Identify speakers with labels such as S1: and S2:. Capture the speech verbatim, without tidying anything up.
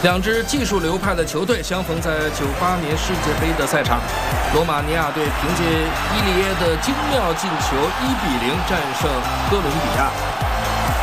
S1: 两支技术流派的球队相逢在九八年世界杯的赛场，罗马尼亚队凭借伊利耶的精妙进球一比零战胜哥伦比亚。